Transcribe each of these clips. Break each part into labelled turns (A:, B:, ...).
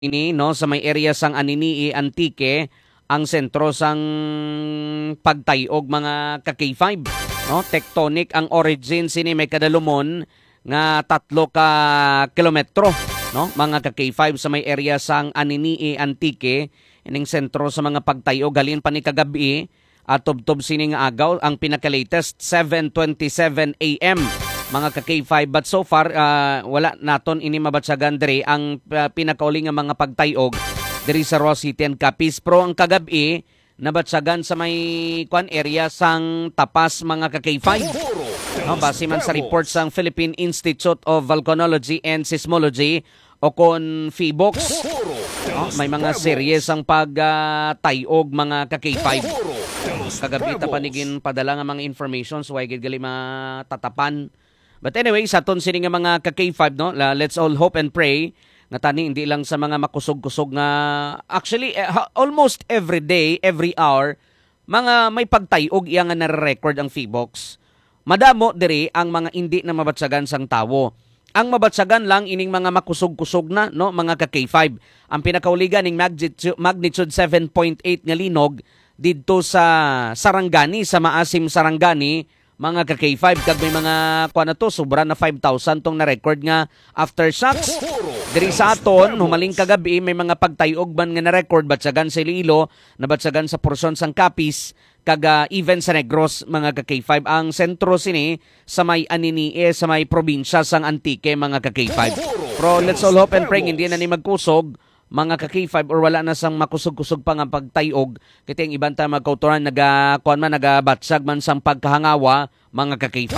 A: ini no sa may area sang Aninii Antique ang sentro sang pagtayog mga ka K5 no. Tectonic ang origin sini may kadalumon nga 3 kilometro no mga ka K5 sa may area sang Aninii Antique ining sentro sa mga pagtayog halin pa ni kagabi at tubtob sini nga agaw ang pinaka-latest 7:27 AM mga ka K5 but so far wala naton ini mabatsagan diri ang pinakauli nga mga pagtayog diri sa Ross City and Capiz pro ang kagabi nabatsagan sa may kwan area sang Tapas mga ka K5 no base man sa report sang Philippine Institute of Volcanology and Seismology o kon PHIVOLCS no, may mga series ang pagtayog mga ka K5 kagabi ta panigin padala nga mga information so ay gid gali matatapan. But anyway, sa aton sini nga mga ka K5 no, let's all hope and pray nga tani hindi lang sa mga makusog-kusog nga actually almost every day, every hour mga may pagtayog iya nga nare-record ang PHIVOLCS. Madamo diri ang mga hindi na mabatsagan sang tawo. Ang mabatsagan lang ining mga makusog-kusog na no mga ka K5. Ang pinakauligan ning magnitude 7.8 nga linog didto sa Sarangani sa Maasim Sarangani mga ka K5 kag may mga kuan na to sobra na 5,000 tong na-record nga aftershocks. Diri sa aton humaling kagabi may mga pagtayog man nga na-record batsagan sa Iloilo, nabatsagan sa porsyon sang Capiz kag even sa Negros mga ka K5 ang sentro sini sa may Aninii sa may probinsya sang Antique mga ka K5. Pero let's all hope and pray hindi na ni magkusog mga ka K5 or wala na sang makusog-kusog pa nga pagtayog kiti ang ibang ta magkautoran nagabatsag man sang pagkahangawa mga ka K5.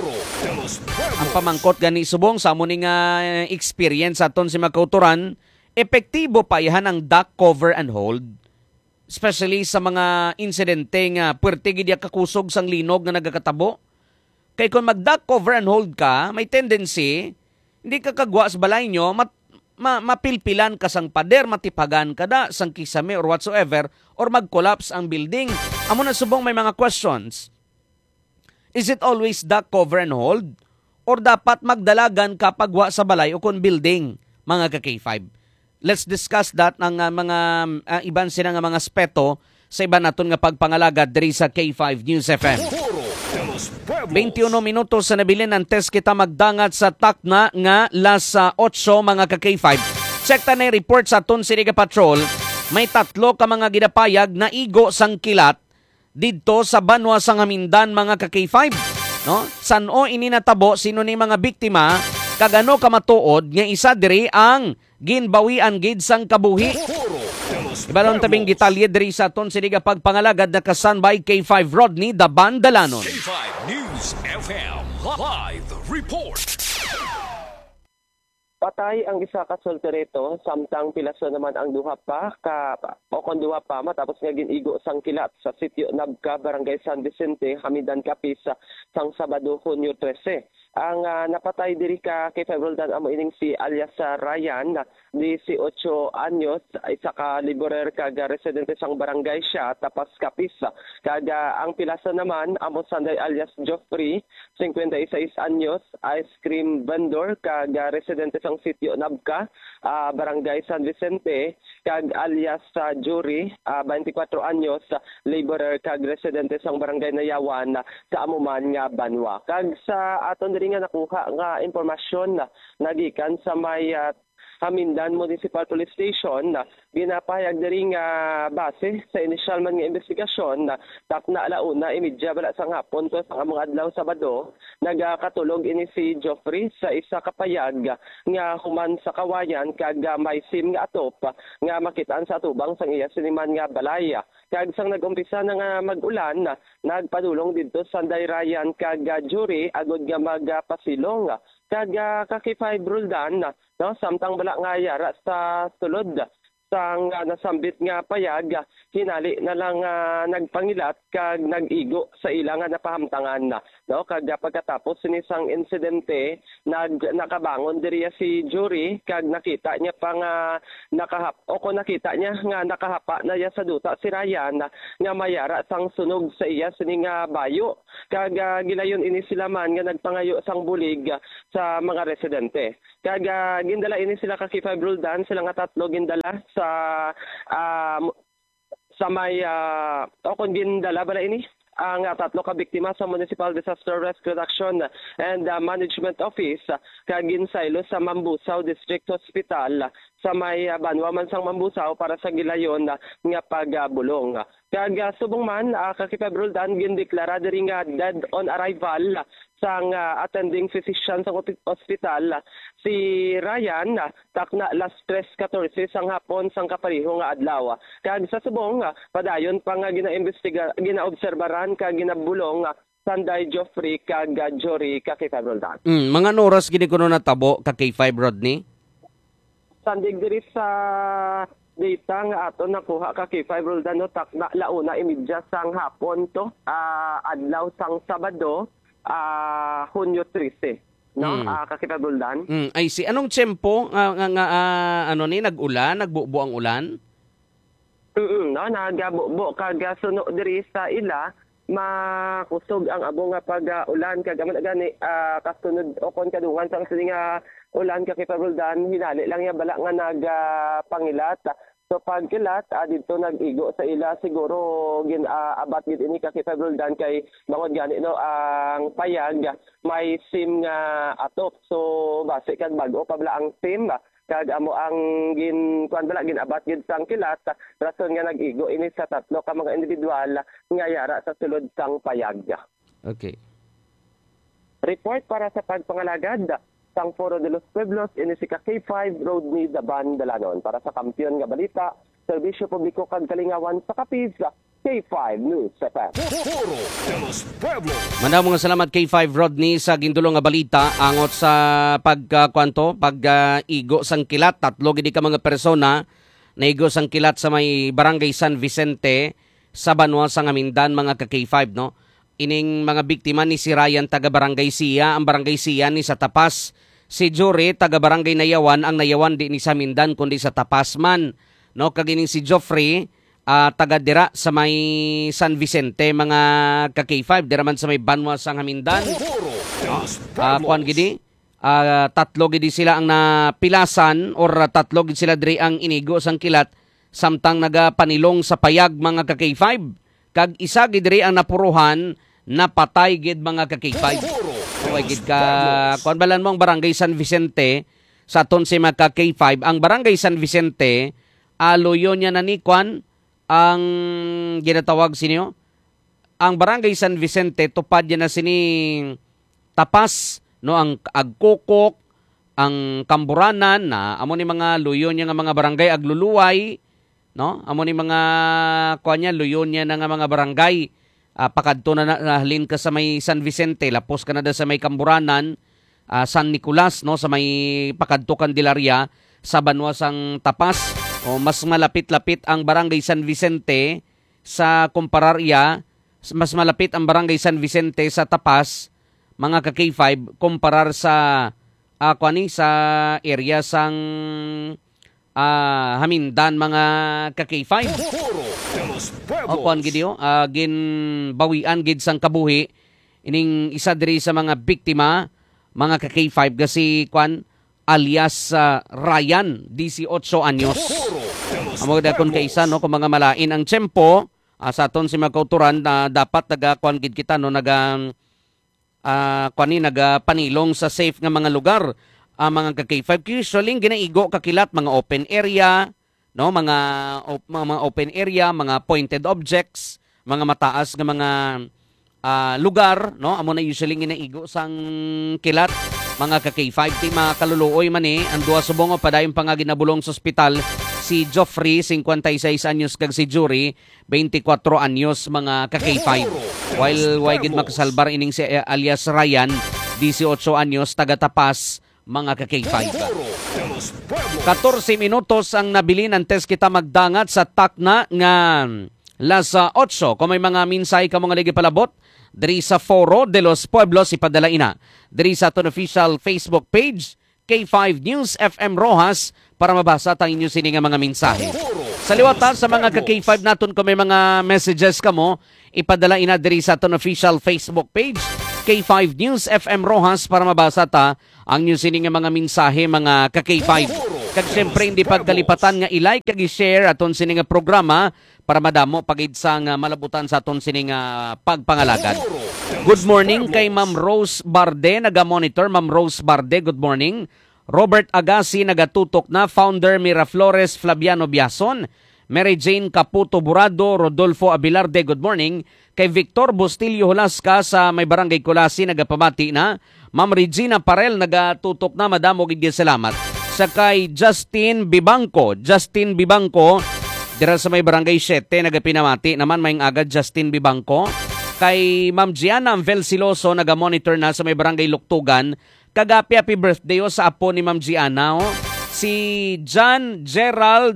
A: Ang pamangkot gani subong sa amo ni nga experience aton si magkautoran epektibo pa ihan ang duck cover and hold especially sa mga insidente nga puwerte gid kakusog sang linog nga nagakatabo kay kung mag duck cover and hold ka may tendency hindi ka kagwa sa balay nyo mapilpilan ka sang pader, matipagan ka da sang kisame or whatsoever or mag-collapse ang building. Amo na subong may mga questions. Is it always duck cover and hold? Or dapat magdalagan kapag wa sa balay o kon building, mga ka K5? Let's discuss that ng mga iban sila nga mga aspeto sa iba naton nga pagpangalagad diri sa K5 News FM. 21 minutos sa nabilin antes kita magdangat sa takna nga las 8 mga ka K5. Check ta na report sa aton Siriga Patrol. May 3 ka mga gidapayag na igo sang kilat didto sa Banwa sang Hamindan mga ka K5. No? San-o ini natabo sino ni mga biktima kagano ka matuod nga isa diri ang ginbawian gid sang kabuhi. Ibalong tabing detalye diri sa aton Siriga pagpangalagad na kasanbay K5 Rodney Daban Dalanon.
B: K5 News FM Live Report.
C: Patay ang isa ka solterito samtang pilaso naman ang duha pa matapos nga ginigo sang kilat sa sitio Nabca, Barangay San Vicente, Hamindan, Capiz sang Sabado, Hunyo 13. Ang napatay diri ka kay Roldan amo ining si alias Ryan, 18 anyos, isa ka laborer kag residente sang barangay siya Tapas Capiz. Kag ang pilasa naman amo sanday alias Joffrey, 56 anyos, ice cream vendor kag residente sang sitio Nabca, barangay San Vicente, kag alias Jury, 24 anyos, laborer kag residente sang barangay Nayawan sa amuman nga Banwa. Kag sa aton diri nga nakuha nga impormasyon nagikan sa may Hamindan Municipal Police Station ginapahayag diri nga base sa initial man nga investigasyon takna alauna imedya bala sang hapon to sa among adlaw Sabado nagakatulog ini si Joffrey sa isa ka payag nga human sa kawayan kag may SIM nga atop nga makitaan sa atubang sang iya siniman nga balay. Kag sang nag-umpisa na nga mag-ulan nagpadulong didto sa Ryan kag Jury agod nga magpasilong kag K5 Roldan no samtang bala nga yara sa sulod sang nasambit nga payag hinali na lang nagpangilat kag nag-igo sa ilang nga napahamtangan no kag pagkatapos sinisang insidente nakabangon diriya si Jury kag nakita niya pa nga nakita niya nga nakahapa na ya sa duta si Ryan nga mayara sang sunog sa iya sini nga bayo kag gilayon ini sila man nga nagpangayo sang bulig sa mga residente. Kag gindala ini sila ka K5 Roldan, sila nga tatlo gindala sa may okon gindala bala ini ang tatlo ka biktima sa Municipal Disaster Risk Reduction and Management Office kag ginsaylo sa Mambusaw District Hospital sa may Banwa Mansang Mambusaw para sa gilayon nga pagbulong. Kag subong man ka K5 Roldan gindeklara diri nga dead on arrival sang attending physician sa ospital si Ryan takna las 3:14 sang hapon sang kapareho nga adlaw. Kag sa subong padayon pa nga ginaobserbaran kag ginabulong Sanday Joffrey kag Jory ka K5 Roldan.
A: Mga oras gini kuno natabo ka K5 Rodney?
C: Sandig diri sa data nga ato nakuha ka K5 Roldan no takna launa imidya sang hapon to adlaw sang Sabado Hunyo 13 no ka K5 Roldan.
A: Ay si anong tiyempo ano ni nag-ulan, nagbubo ang ulan?
C: No nagabubo kag suno diri sa ila makusog ang abo nga pag-ulan kag gani kasunod okon kadungan sang nga ulan ka K5 Roldan hinali lang ya bala nga nagpangilat. So pagkilat dito nag-igo sa ila siguro abat gid ini ka K5 Roldan kay bangod gani no ang payag may sim nga atop. So base kag bag-o pa bala ang sim kag amo ang ginabat gid sang kilat rason nga nag-igo ini sa tatlo ka mga individual nga yara sa sulod sang payag.
A: Okay.
C: Report para sa pagpangalagad sang Foro de los Pueblos ini si K5 Rodney Daban Dalanon para sa Kampiyon nga Balita, Serbisyo Publiko kag Kalingawan sa Capiz, K5 News FM.
B: Foro de los Pueblos.
A: Manaw mga salamat K5 Rodney sa gindulong nga balita angot sa pag-igo sang kilat. Tatlo gidi ka mga persona na igo sang kilat sa may Barangay San Vicente sa Banwa sang Amindan mga ka K5 no. Ining mga biktima ni si Ryan taga Barangay Sia, ang Barangay Sia ni sa Tapas. Si Jory taga Barangay Nayawan, ang Nayawan di ni sa Mindan kundi sa Tapas man. No, kagining si Joffrey taga dira sa may San Vicente mga ka K5 dira man sa may Banwa sang Hamindan. Kuan gidi tatlo gidi sila ang napilasan or tatlo gidi sila diri ang inigo sang kilat samtang nagapanilong sa payag mga ka K5. Kag isa gid diri ang napuruhan napatay gid mga ka K5. Way gid ka kuan balan mo ang Barangay San Vicente sa aton si mga ka K5. Ang Barangay San Vicente aluyo niya na ni kuan ang ginatawag sinyo. Ang Barangay San Vicente tupad niya na sining Tapas no ang Agkokok, ang Kamburanan na amo ni mga luyo niya nga mga barangay agluluway. No, amo ni mga kuanya luyon niya nga mga barangay pakadto na halin ka sa may San Vicente, lapos ka na sa may Kamburanan, San Nicolas no sa may pakadto Candelaria sa Banwa sang Tapas. O mas malapit-lapit ang Barangay San Vicente sa Compararya, mas malapit ang Barangay San Vicente sa Tapas mga ka K5 kumparar sa sa area sang Hamindan mga ka K5. O kuan gid yo gin bawian gid sang kabuhi ining isa diri sa mga biktima mga ka K5 kasi kuan alias Ryan 18 anyos. Amo dakon kay isa no kung mga malain ang tiyempo sa aton si mga kauturan na dapat kuan gid kita no nagapanilong sa safe nga mga lugar. Mga ka K5 usually ginaigo kakilat mga open area no mga open area, mga pointed objects, mga mataas nga mga lugar no amo na usually ginaigo sang kilat mga ka K5 ti mga kaluluoy man ang duha subong padayon pa nga ginabulong sa ospital si Joffrey 56 anyos kag si Jory 24 anyos mga ka K5 while gid makasalbar ining si alias Ryan 18 anyos taga Tapas mga ka K5. 14 minutos ang nabilin antes kita magdangat sa takna nga las 8. Kung may mga minsay ka mga ligi palabot, diri sa Foro de los Pueblos ipadala ina. Diri sa aton official Facebook page, K5 News FM Rojas para mabasa tang inyo sini nga mga mensahe. Sa liwatan sa mga ka K5 naton kung may mga messages ka mo, ipadala ina diri sa aton official Facebook page, K5 News FM Rojas para mabasa ta ang news ini nga mga mensahe mga ka K5. Kag syempre hindi pagkalipatan nga i-like kag i-share aton sini nga programa para madamo pagid sa nga malabutan sa aton sini nga pagpangalagad. Good morning kay Ma'am Rose Barde, naga-monitor. Ma'am Rose Barde, good morning. Robert Agassi, nagatutok na. Founder Miraflores Flaviano Biason. Mary Jane Caputo Burado, Rodolfo Abilarde, good morning. Kay Victor Bustillo Hulasca sa may barangay Kulasi, nagapamati na. Ma'am Regina Parel, nagatutok na. Madamo gid salamat. Sa kay Justin Bibangco, dira sa may barangay 7, nagapinamati naman mayong agad Justin Bibangco. Kay Ma'am Gianna Amvel Siloso, naga-monitor na sa may barangay Luktugan. Kagapi happy birthday sa apo ni Ma'am Gianna. Si John Gerald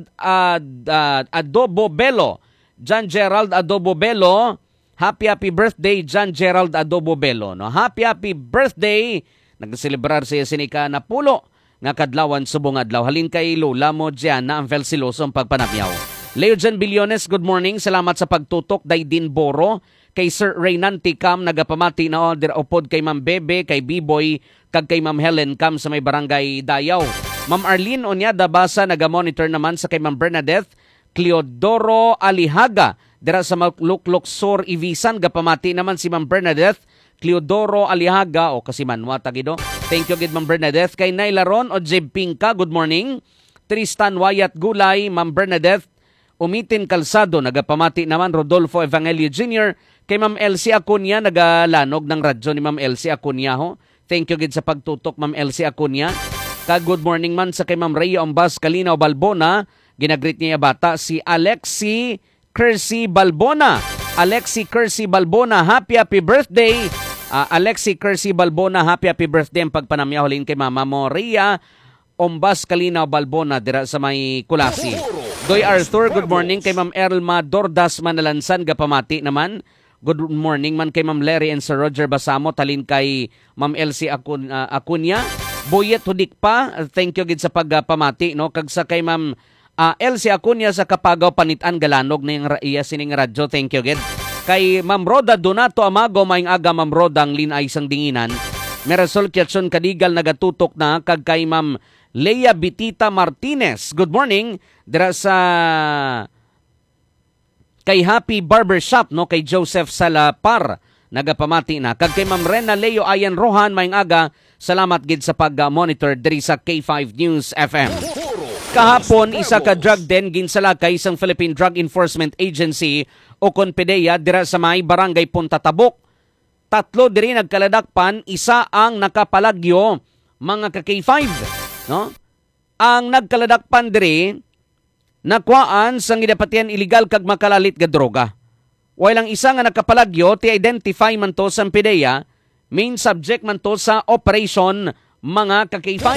A: Adobo Bello. John Gerald Adobo Bello. Happy birthday John Gerald Adobo Bello. No? Happy birthday. Nagselebrar siya sinika na pulo nga kadlawan subong adlaw. Halin kay Lola mo Gianna Amvel Siloso ang pagpanapyaw. Leo Jan Billones, good morning. Salamat sa pagtutok. Daydin Boro. Kay Sir Reynan Tikam, nagapamati na order opod kay Ma'am Bebe, kay B-Boy, kag kay Ma'am Helen Cam sa may barangay Dayaw. Ma'am Arlene Onyada Basa, naga-monitor naman sa kay Ma'am Bernadette, Cleodoro Alihaga, dira sa Luklok Sur Ibisan, gapamati naman si Ma'am Bernadette, Cleodoro Alihaga, o kasi manwa tagido. Thank you gid Ma'am Bernadette. Kay Naila Ron o Jeb Pinka, good morning. Tristan Wyatt Gulay, Ma'am Bernadette, Umitin Calzado, nagapamati naman Rodolfo Evangelio Jr., kay Ma'am Elsie Acuña, nagalanog ng radyo ni Ma'am Elsie Acuña ho. Thank you gid sa pagtutok Ma'am Elsie Acuña. Good morning man sa kay Ma'am Rhea Ombas Calinaw Balbona. Ginagreet niya bata si Alexi Kersey Balbona. Alexi Kersey Balbona, happy birthday. Alexi Kersey Balbona, happy birthday ang pagpanamyaholin kay Mama mo Rhea Ombas Calinaw Balbona dira sa may Kulasi. Doy Arthur, good morning kay Ma'am Erlma Dordas Manalansan, gapamati naman. Good morning man kay Ma'am Larry and Sir Roger Basamo, talin kay Ma'am Elsie Acuña. Boyet Hudikpa, thank you gid sa pagpamati, no? Kag sa kay Ma'am Elsie Acuña sa Kapagaw Panitan Galanog ning iya sining radyo, thank you gid. Kay Ma'am Roda Donato Amago, maing aga Ma'am Roda ang linay sang dinginan. Merasol Kiatson Kadigal, nagatutok na. Kag kay Ma'am Leia Bitita Martinez, good morning. Dira sa kay Happy Barbershop, no, kay Joseph Salapar, nagapamati na. Kag kay Ma'am Rena Leo Ayan Rohan, maing aga, salamat gid sa pag-monitor diri sa K5 News FM. Kahapon, isa ka drug den ginsalakay sang Philippine Drug Enforcement Agency o CONPEDEA dira sa may barangay Punta Tabok. 3 diri nagkaladakpan, isa ang nakapalagyo, mga ka K5, no? Ang nagkaladakpan diri nakwaan sang gidapatian illegal kag makalalit nga droga. Walang isa nga nakapalagyo ti identify man to sa PDEA, main subject man to sa operation mga ka K5.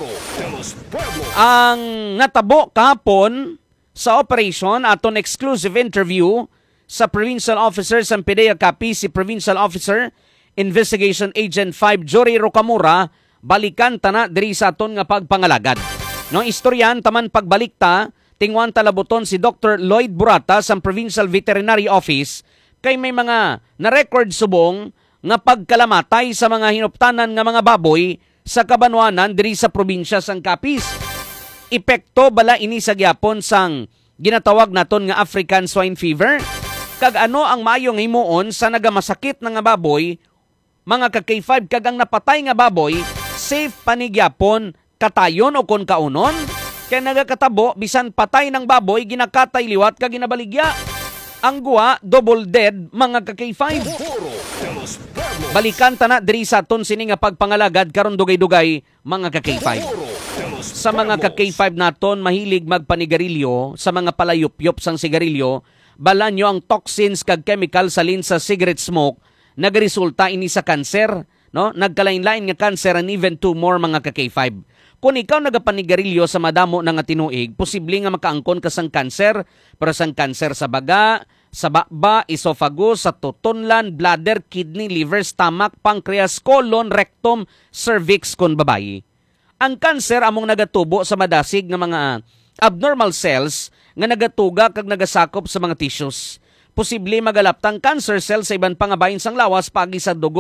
A: Ang natabo kahapon sa operation aton exclusive interview sa Provincial Officer sa PDEA Capi, si Provincial Officer Investigation Agent 5 Jory Rocamora, balikan tana diri sa aton nga pagpangalagad. No istoryan taman pagbalikta tingwan talabuton si Dr. Lloyd Burata sa Provincial Veterinary Office kay may mga na-record subong nga pagkalamatay sa mga hinuptanan nga mga baboy sa Kabanwanan diri sa probinsya sang Capiz. Epekto bala ini sa gyapon sang ginatawag naton nga African Swine Fever? Kag ano ang maayong himuon sa nagamasakit na nga baboy, mga ka-K5, kag ang napatay nga baboy, safe panigyapon katayon o kon kaunon? Kaya nagakatabo, bisan patay ng baboy, ginakatay liwat kag ginabaligya. Ang guwa, double dead, mga ka-K5. Balikan tana diri sa aton sini nga pagpangalagad karon dugay-dugay, mga ka-K5. Sa mga ka-K5 naton mahilig magpanigarilyo, sa mga palayop-yop sang sigarilyo, bala nyo ang toxins kag chemical salin sa cigarette smoke, nagresulta ini sa kanser, no? Nagkalain-lain nga cancer and even tumor, mga ka-K5. Kung ikaw nagapanigarilyo sa madamo na nga tinuig, posible nga makaangkon ka sang kanser, pero sang kanser sa baga, sa bakba, esophagus, sa tutunlan, bladder, kidney, liver, stomach, pancreas, colon, rectum, cervix kon babayi. Ang kanser among nagatubo sa madasig nga mga abnormal cells nga nagatuga kag nagasakop sa mga tissues. Posible magalaptang cancer cells sa iban pangabayin sang lawas pagi sa dugo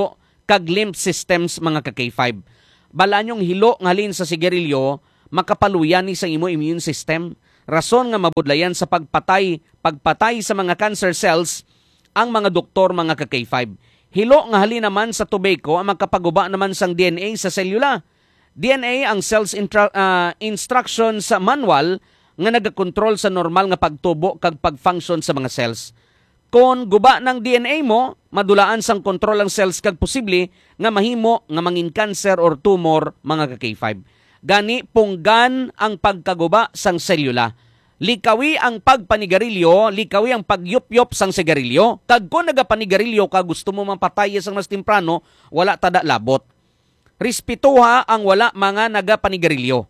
A: kag lymph systems mga ka-K5. Bala nyong hilo nga halin sa sigarilyo, makapaluyan ni sa imo immune system. Rason nga mabudlayan sa pagpatay sa mga cancer cells ang mga doktor mga ka-K5. Hilo nga halin naman sa tobacco ang makapaguba naman sang DNA sa selula. DNA ang cells instructions sa manual nga nagakontrol sa normal nga pagtubo kag pag-function sa mga cells. Kung guba ng DNA mo, madulaan sang kontrol ang cells kag posible nga mahimo nga mangin cancer or tumor mga ka-K5. Gani punggan ang pagkaguba sang selula. Likawi ang pagpanigarilyo, likawi ang pagyup-yup sang sigarilyo. Kag kung nagapanigarilyo ka gusto mo mapatay sang mas temprano, wala tada labot. Respetuha ang wala mga nagapanigarilyo.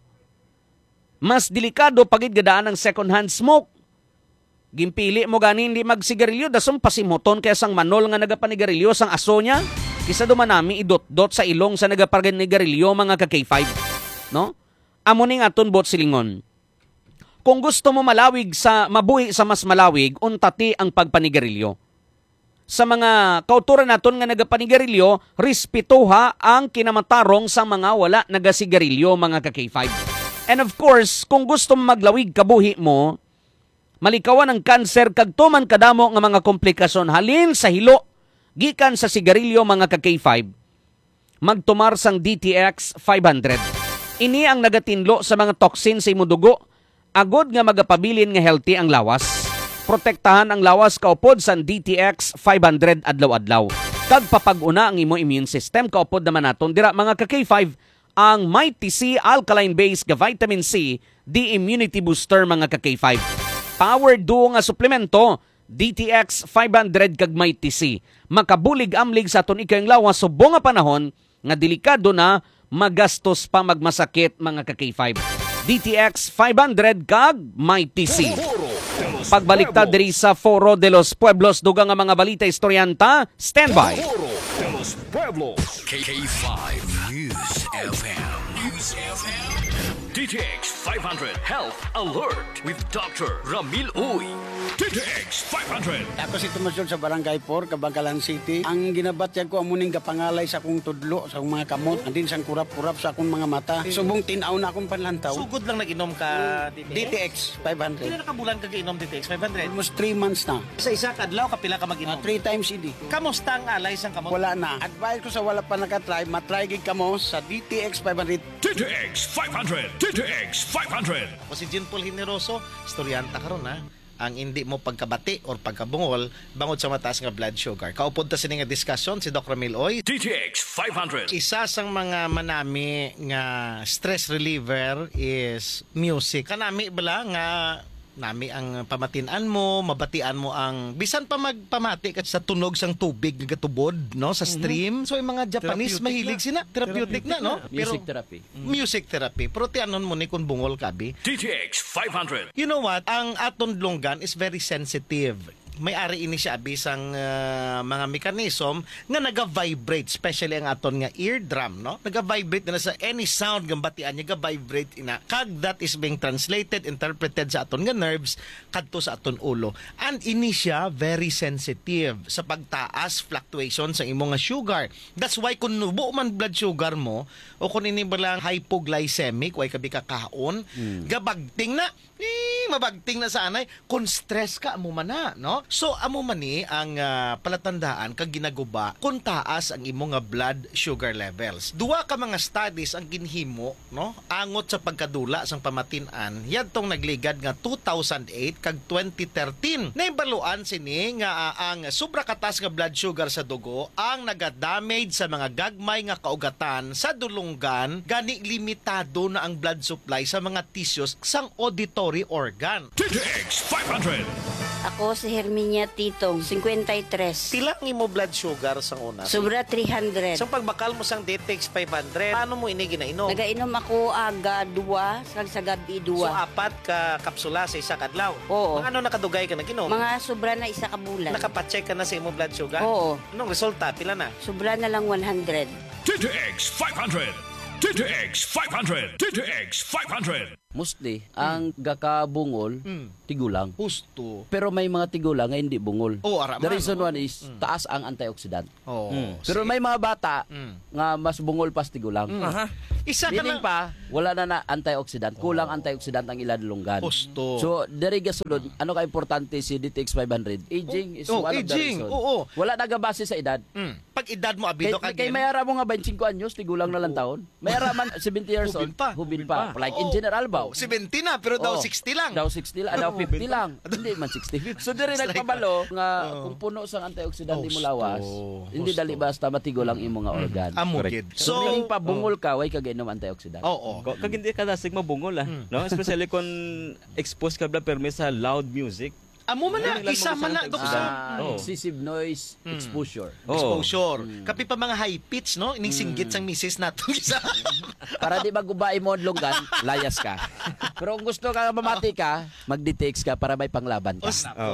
A: Mas delikado pagid gadaan ng second-hand smoke. Gimpili mo gani hindi magsigarilyo, dasong pasimoton kaya sang manol nga nagapanigarilyo sang aso niya. Kisa dumanami idot-dot sa ilong sa nagapanigarilyo mga ka-K5. No? Amo ning aton bot silingon. Kung gusto mo mabuhi sa mas malawig, untati ang pagpanigarilyo. Sa mga kauturan naton nga nagapanigarilyo, respetuha ang kinamatarong sa mga wala nagasigarilyo mga ka-K5. And of course, kung gusto mo maglawig kabuhi mo, malikawan ang cancer kag tuman kadamo nga mga komplikasyon halin sa hilo gikan sa sigarilyo mga ka-K5. Magtumar sang DTX 500. Ini ang nagatinlo sa mga toxin sa imong dugo. Agod nga magapabilin nga healthy ang lawas. Protektahan ang lawas kaupod sa DTX 500 adlaw-adlaw. Kag papag-una ang imo immune system kaupod naman naton dira mga ka-K5 ang Mighty C alkaline-based nga vitamin C, the immunity booster mga ka-K5. Power duo nga suplemento, DTX 500 kag Mighty C. Makabulig-amlig sa aton ikayong lawas subong nga panahon nga delikado na magastos pa magmasakit mga ka-K5. DTX 500 kag Mighty C. Pagbaliktad diri sa Foro de los Pueblos dugang nga mga balita istoryanta, standby.
B: Foro de los Pueblos. K5 News FM. News FM. DTX 500 Health Alert with Dr. Ramil Uy. DTX 500.
D: Ako si Tomasyon sa Barangay 4, Kabangkalan City. Ang ginabatyag ko amuning kapangalay sa akong tudlo, sa akong mga kamot, andin sang kurap-kurap sa akong mga mata. Subong tinaw na akong panlantaw.
E: Sugod lang nag-inom ka
D: DTX
E: Pila
D: 500.
E: na kabulan ka ginom DTX 500?
D: Almost 3 months na.
E: Sa isa kadlaw kapila ka mag-inom.
D: 3 times idi.
E: Kamusta ang alay sang kamot?
D: Wala na. Advice ko sa wala pa nakatry, matry gid kamo sa DTX 500.
B: DTX 500. DTX 500.
E: Ako si Jean Paul Generoso, istoryanta karon ha. Ang hindi mo pagkabati or pagkabungol bangod sa mataas nga blood sugar. Kaupod ta sini nga diskusyon si Dr. Ramil Oy.
B: DTX 500.
E: Isa sang mga manami nga stress reliever is music. Kanami bala nga nami ang pamatian mo, mabatian mo ang bisan pa magpamati ka sa tunog sang tubig nga gatubod no sa stream. So yung mga Japanese mahilig sina therapeutic na no.
F: Music therapy.
E: Music therapy. Pero tianon mo ni kung bungol kabi.
B: DTX 500.
E: You know what? Ang aton lunggan is very sensitive. May-ari ini siya abisang mga mekanism nga naga-vibrate, especially ang aton nga eardrum, no? Naga-vibrate na sa any sound nga batian niya, ga-vibrate ina. Kag that is being translated, interpreted sa aton nga nerves kadto sa aton ulo. And ini siya very sensitive sa pagtaas, fluctuation sa imong nga sugar. That's why kung nubo man blood sugar mo o kung ini balang hypoglycemic, way kabi kakaon, gabagting na, mabagting na sa anay, kung stress ka, amo man na, no? So, amo man ni ang palatandaan kag ginaguba kung taas ang imong nga blood sugar levels. Duwa ka mga studies ang ginhimo, no? Angot sa pagkadula sang pamatin-an, yadtong nagligad nga 2008 kag 2013. Naibaluan sini nga ang sobra katas nga blood sugar sa dugo ang naga-damage sa mga gagmay nga kaugatan sa dulunggan, gani limitado na ang blood supply sa mga tissues sang auditory organ.
B: DTX 500.
G: Ako si Herminia Titong, 53.
E: Pila ang imo blood sugar sang una?
G: Sobra 300.
E: So pagbakal mo sang DTX 500, paano mo ini ginainom?
G: Nagainom ako aga 2, sa gabi 2.
E: So apat ka kapsula sa isa kadlaw.
G: Oo.
E: Mga ano nakadugay ka naginom?
G: Mga sobra na isa ka bulan.
E: Nakapacheck ka na sa imo blood sugar?
G: Oo.
E: Anong resulta? Pila na?
G: Sobra na lang 100.
B: DTX 500. DTX 500. DTX 500.
F: Mostly, ang gakabungol, tigulang.
E: Husto.
F: Pero may mga tigulang nga hindi bungol.
E: Oh, ara
F: The
E: man,
F: reason
E: oh.
F: one is, taas ang antioxidant.
E: Oh.
F: Pero may mga bata nga mas bungol pa sa tigulang.
E: Isa ka
F: Meaning
E: lang.
F: pa, wala na antioxidant. Kulang antioxidant ang ilan lunggan.
E: Husto.
F: So, diri gasulod, ano ka importante si DTX 500? Aging is one of the
E: aging.
F: reason.
E: Oo.
F: Wala nagabase sa edad.
E: Pag edad mo, abido ka
F: Kay mayara mo nga 25 anyos, tigulang na lang taon. Mayara man 70 years old, hubin pa. Like in general ba?
E: 70 na, pero daw
F: Oo.
E: 60 lang.
F: Daw 60 lang, daw 50 lang. Hindi man 60. So diri nagpabalo nga kung puno sang antioxidant mo lawas, hindi dali basta matigo lang imo nga organ.
E: Amugid.
F: So, meaning pa bungol ka, way kagainom antioxidant.
E: Oo.
H: Kag hindi ka dasig mabungol no? Especially kung exposed ka bla permi sa loud music.
E: Amo man na,
H: Ilan
E: isa
H: mo
E: man na,
H: sa
E: Dok,
H: antioxidant?
F: Excessive noise exposure.
E: exposure. Kapi pa mga high pitch, no? Ining singgit sang misis nato isa.
F: Para di magubay mo ang lunggan, layas ka. Pero kung gusto ka mamati ka, mag-DTX ka para may panglaban ka.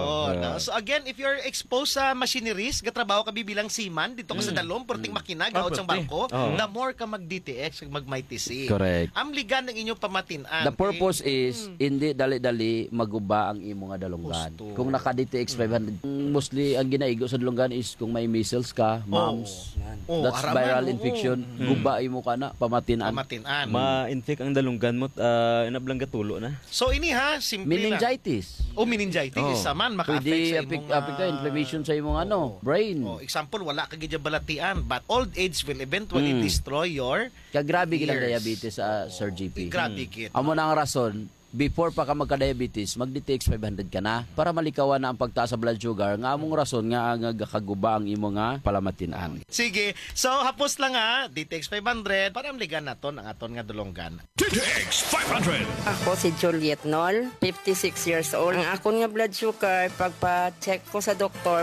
E: No? So again, if you're exposed sa machineries, gatrabaho ka bibilang seaman dito ka sa dalom, porting makina, gaot sang barko, the more ka mag-DTX, mag-MyTC.
F: Correct.
E: Amligan ng inyong pamatinan.
F: The purpose is, hindi dali-dali maguba ang imo nga dalunggan. Kung naka-DTX 500, mostly ang ginaigo sa dalunggan is kung may measles ka, mumps, that's
E: araman,
F: viral
E: oo.
F: infection, guba imo ka na, pamatinan.
E: Pamatinan.
H: Ma-infect ang dalunggan mo inablang gatulo na.
E: So ini ha, simple lang.
F: Meningitis.
E: Meningitis. Isa man, maka-affect
F: Pwede
E: sa imong...
F: apekto inflammation sa imong brain.
E: Example, wala ka gidya balatian, but old age will eventually destroy your
F: Kagrabe gilang
E: ears.
F: diabetes sa Sir GP.
E: Grabe kit.
F: Amo na ang rason, before pa ka magka-diabetes, mag-DTX 500 ka na para malikawan na ang pagtaas sa blood sugar. Nga among rason nga ang kaguba ang imo nga palamatinan.
E: Sige. So, hapos lang ha, DTX 500, para amligan naton ang aton nga dulonggan.
B: DTX 500.
G: Ako si Juliet Nol, 56 years old. Ang akon nga blood sugar, pagpa-check ko sa doktor,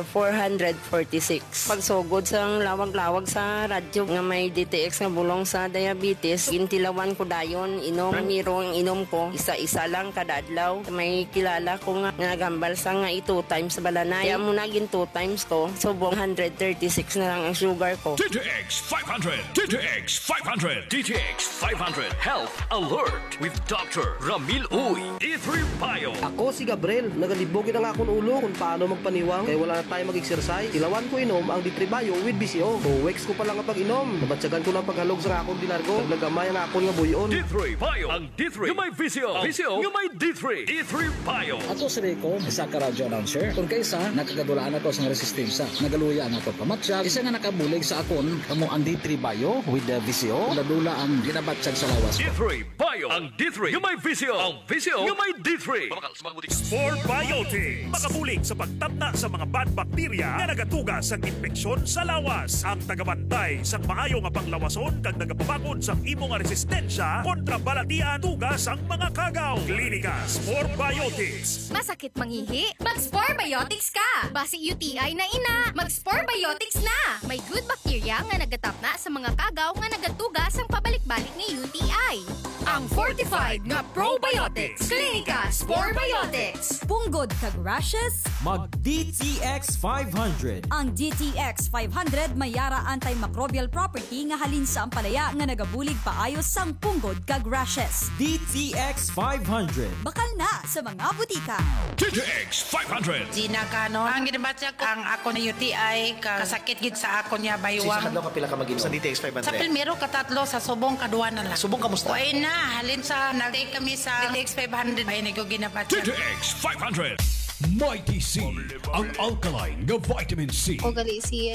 G: 446. Pagsugod sa lawag-lawag sa radyo nga may DTX nga bulong sa diabetes, gintilawan ko dayon, inom, miro ang inom ko, isa-isa lang kada adlaw. May kilala ko nga nagambal sa nga 2 times sa balanay. Kaya muna gin 2 times ko, subong 136 na lang ang sugar ko.
B: DTX 500. DTX 500. DTX 500 Health Alert with Dr. Ramil Uy. D3 Bio.
I: Ako si Gabriel, nagalibogin ang akong ulo kung paano magpaniwang kaya wala na tayo mag-exercise. Ilawan ko inom ang D3 Bio with BCO. So, weeks ko pa lang ang pag-inom. Nabatsagan ko lang paghalog sa akong dinargo. Naglagamay ang akong nga buyon.
B: D3 Bio. Ang D3 yung may VCO. VCO yung may D3. D3 Bio.
J: Ato si Rico, isa ka radyo announcer. Kung kaysa, nakagadulaan ako sa resistensya. Nagaluya na ako pamatsyag. Isa nga nakabulig sa akon, kamo ang D3 Bio with the VCO. Ladula ang ginabatsyag sa lawas.
B: D3 Bio. Ang D3 yung may VCO. Ang VCO yung may D3.
K: Sport Biotics. Makabulig sa pagtabna sa mga bad bacteria na nagatuga sa infeksyon sa lawas. Ang tagabantay sa maayo nga panglawason kag nagapabakod sa imo nga resistensya kontra balatian tugas ang mga kagaw. Klinika Sport Biotics.
L: Masakit mangihi? Mag-Spore Biotics ka! Basi UTI na ina, mag-Spore Biotics na! May good bacteria nga nagatapna sa mga kagaw nga nagatugas ang pabalik-balik ng UTI. Ang fortified nga probiotics. Klinika Spore Biotics.
M: Punggod kag rashes?
N: Mag DTX 500.
M: Ang DTX 500 may yara antimicrobial property nga halin sa ampalaya nga nagabulig paayos sang punggod kag rashes.
N: DTX 500.
M: Bakal na sa mga butika.
B: DTX 500.
O: Gina Cano, ang ginabatsa ko ang ako na UTI, kasakit gid sa ako niya baywang.
E: Sa kapila ka mag-inom sa DTX 500?
O: Sa pilmero katatlo, sa subong kadua na lang.
E: Subong kamusta?
O: Uy na, halin sa nag-take kami sa DTX 500. Ay, nag ginabatsa.
B: DTX 500. Mighty C, ang alkaline nga vitamin C.
P: O gali si